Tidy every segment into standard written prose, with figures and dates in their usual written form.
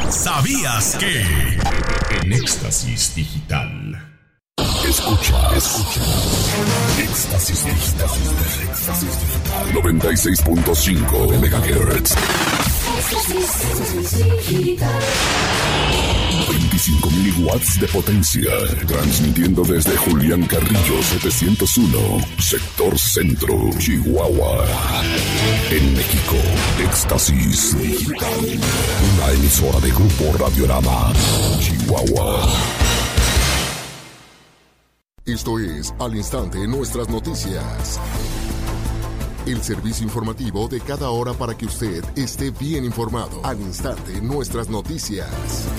¿Sabías que? En Éxtasis Digital. Escucha. Éxtasis Digital. 96.5 MHz. 25.000 watts de potencia. Transmitiendo desde Julián Carrillo 701, sector centro, Chihuahua. En México, Éxtasis Digital. Una emisora de Grupo Radiorama, Chihuahua. Esto es Al Instante Nuestras Noticias. El servicio informativo de cada hora para que usted esté bien informado. Al Instante Nuestras Noticias.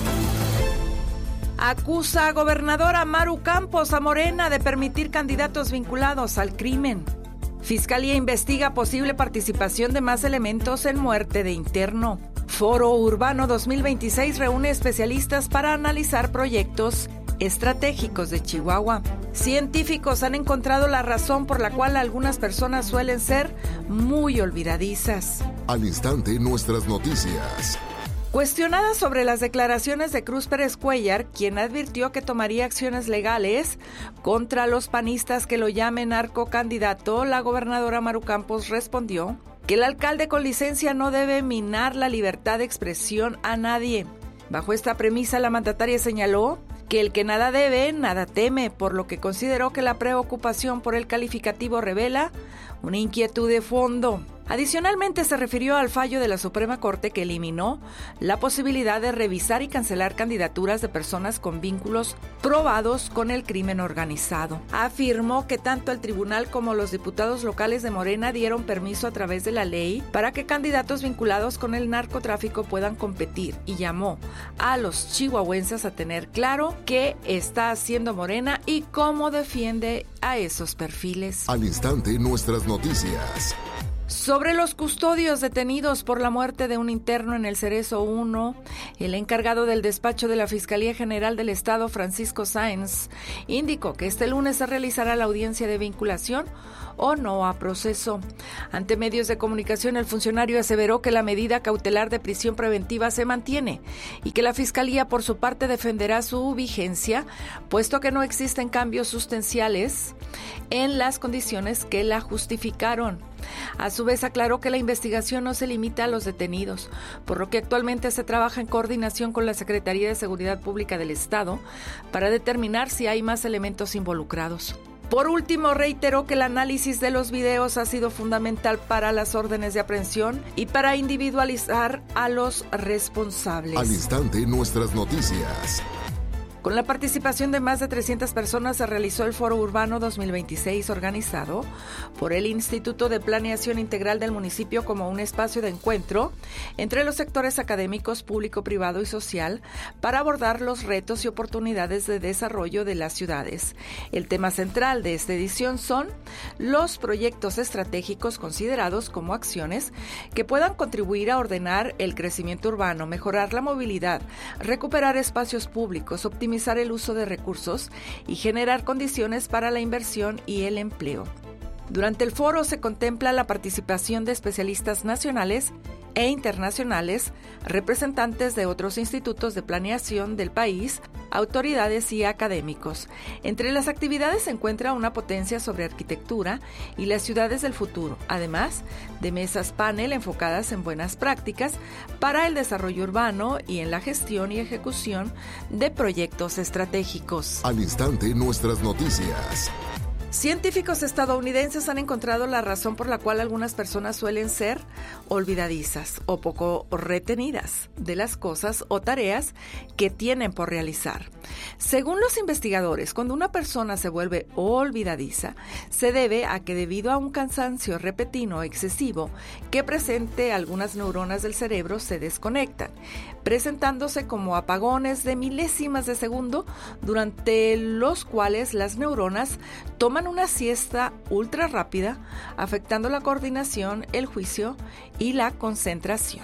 Acusa a gobernadora Maru Campos a Morena de permitir candidatos vinculados al crimen. Fiscalía investiga posible participación de más elementos en muerte de interno. Foro Urbano 2026 reúne especialistas para analizar proyectos estratégicos de Chihuahua. Científicos han encontrado la razón por la cual algunas personas suelen ser muy olvidadizas. Al Instante Nuestras Noticias. Cuestionada sobre las declaraciones de Cruz Pérez Cuéllar, quien advirtió que tomaría acciones legales contra los panistas que lo llamen narcocandidato, la gobernadora Maru Campos respondió que el alcalde con licencia no debe minar la libertad de expresión a nadie. Bajo esta premisa, la mandataria señaló que el que nada debe, nada teme, por lo que consideró que la preocupación por el calificativo revela una inquietud de fondo. Adicionalmente, se refirió al fallo de la Suprema Corte que eliminó la posibilidad de revisar y cancelar candidaturas de personas con vínculos probados con el crimen organizado. Afirmó que tanto el tribunal como los diputados locales de Morena dieron permiso a través de la ley para que candidatos vinculados con el narcotráfico puedan competir y llamó a los chihuahuenses a tener claro qué está haciendo Morena y cómo defiende a esos perfiles. Al Instante Nuestras Noticias. Sobre los custodios detenidos por la muerte de un interno en el Cerezo 1, el encargado del despacho de la Fiscalía General del Estado, Francisco Sáenz, indicó que este lunes se realizará la audiencia de vinculación o no a proceso. Ante medios de comunicación, el funcionario aseveró que la medida cautelar de prisión preventiva se mantiene y que la Fiscalía, por su parte, defenderá su vigencia, puesto que no existen cambios sustanciales en las condiciones que la justificaron. A su vez, aclaró que la investigación no se limita a los detenidos, por lo que actualmente se trabaja en coordinación con la Secretaría de Seguridad Pública del Estado para determinar si hay más elementos involucrados. Por último, reiteró que el análisis de los videos ha sido fundamental para las órdenes de aprehensión y para individualizar a los responsables. Al Instante Nuestras Noticias. Con la participación de más de 300 personas se realizó el Foro Urbano 2026 organizado por el Instituto de Planeación Integral del municipio como un espacio de encuentro entre los sectores académicos, público, privado y social para abordar los retos y oportunidades de desarrollo de las ciudades. El tema central de esta edición son los proyectos estratégicos considerados como acciones que puedan contribuir a ordenar el crecimiento urbano, mejorar la movilidad, recuperar espacios públicos, optimizar el uso de recursos y generar condiciones para la inversión y el empleo. Durante el foro se contempla la participación de especialistas nacionales e internacionales, representantes de otros institutos de planeación del país, autoridades y académicos. Entre las actividades se encuentra una ponencia sobre arquitectura y las ciudades del futuro, además de mesas panel enfocadas en buenas prácticas para el desarrollo urbano y en la gestión y ejecución de proyectos estratégicos. Al Instante Nuestras Noticias. Científicos estadounidenses han encontrado la razón por la cual algunas personas suelen ser olvidadizas o poco retenidas de las cosas o tareas que tienen por realizar. Según los investigadores, cuando una persona se vuelve olvidadiza, se debe a que debido a un cansancio repentino excesivo que presente algunas neuronas del cerebro se desconectan, presentándose como apagones de milésimas de segundo durante los cuales las neuronas toman una siesta ultra rápida, afectando la coordinación, el juicio y la concentración.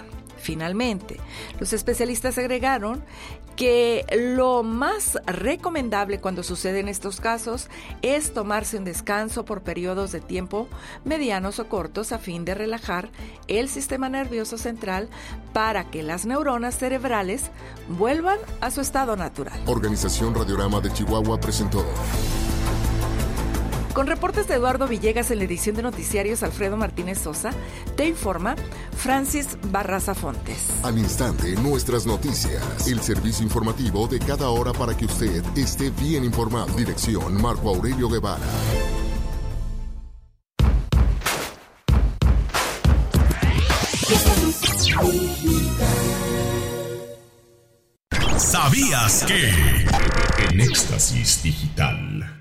Finalmente, los especialistas agregaron que lo más recomendable cuando suceden estos casos es tomarse un descanso por periodos de tiempo medianos o cortos a fin de relajar el sistema nervioso central para que las neuronas cerebrales vuelvan a su estado natural. Organización Radiorama de Chihuahua presentó. Con reportes de Eduardo Villegas en la edición de Noticiarios Alfredo Martínez Sosa, te informa Francis Barraza Fontes. Al instante, nuestras noticias. El servicio informativo de cada hora para que usted esté bien informado. Dirección Marco Aurelio Guevara. ¿Sabías que? En Éxtasis Digital.